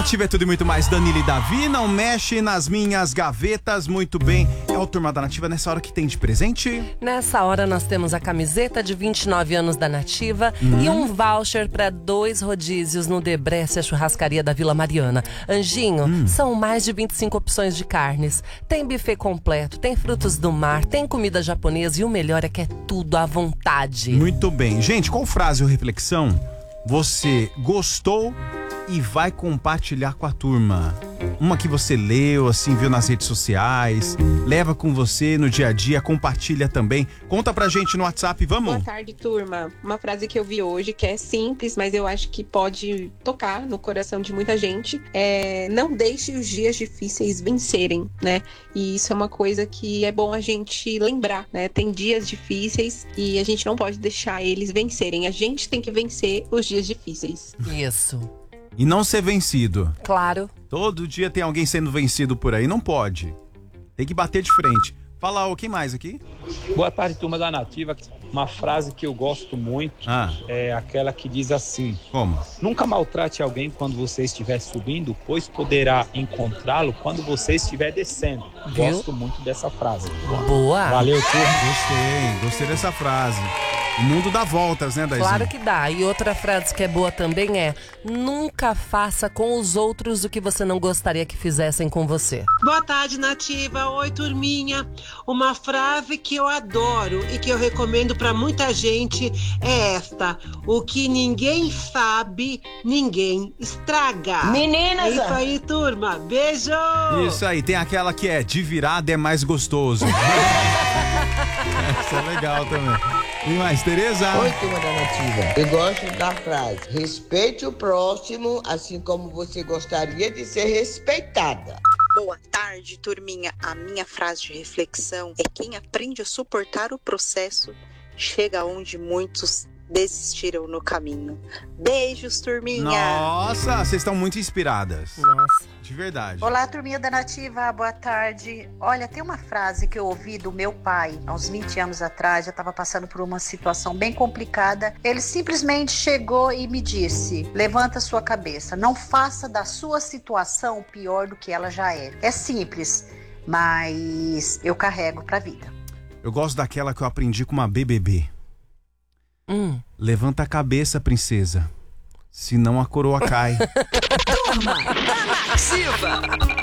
Nativa é tudo e muito mais. Danilo e Davi, não mexe nas minhas gavetas. Muito bem. É o Turma da Nativa nessa hora que tem de presente? Nessa hora nós temos a camiseta de 29 anos da Nativa e um voucher para 2 rodízios no Debrecce, a churrascaria da Vila Mariana. Anjinho, são mais de 25 opções de carnes. Tem buffet completo, tem frutos do mar, tem comida japonesa e o melhor é que é tudo à vontade. Muito bem. Gente, qual frase ou reflexão você gostou e vai compartilhar com a turma? Uma que você leu, assim, viu nas redes sociais, leva com você no dia a dia, compartilha também. Conta pra gente no WhatsApp, vamos? Boa tarde, turma. Uma frase que eu vi hoje, que é simples, mas eu acho que pode tocar no coração de muita gente. Não deixe os dias difíceis vencerem, né? E isso é uma coisa que é bom a gente lembrar, né? Tem dias difíceis e a gente não pode deixar eles vencerem. A gente tem que vencer os dias difíceis. Isso. E não ser vencido. Claro. Todo dia tem alguém sendo vencido por aí, não pode. Tem que bater de frente. Fala, quem mais aqui? Boa tarde, turma da Nativa. Uma frase que eu gosto muito é aquela que diz assim: Como? Nunca maltrate alguém quando você estiver subindo, pois poderá encontrá-lo quando você estiver descendo. Viu? Gosto muito dessa frase. Boa. Valeu, turma. Gostei dessa frase. O mundo dá voltas, né, Daizinho? Claro que dá. E outra frase que é boa também é: nunca faça com os outros o que você não gostaria que fizessem com você. Boa tarde, Nativa. Oi, turminha. Uma frase que eu adoro e que eu recomendo pra muita gente é esta: o que ninguém sabe, ninguém estraga. Meninas! É isso aí, turma. Beijo! Isso aí, tem aquela que é de virada é mais gostoso. Isso é legal também. E mais, Tereza? Oi, turma da Nativa. Eu gosto da frase: respeite o próximo, assim como você gostaria de ser respeitada. Boa tarde, turminha. A minha frase de reflexão é: quem aprende a suportar o processo chega onde muitos desistiram no caminho. Beijos, turminha. Nossa, vocês estão muito inspiradas. Nossa. De verdade. Olá, turminha da Nativa, boa tarde. Olha, tem uma frase que eu ouvi do meu pai há uns 20 anos atrás. Eu estava passando por uma situação bem complicada. Ele simplesmente chegou e me disse: levanta sua cabeça, não faça da sua situação pior do que ela já é. É simples, mas eu carrego pra vida. Eu gosto daquela que eu aprendi com uma BBB. Levanta a cabeça, princesa, senão a coroa cai. Turma da Nativa.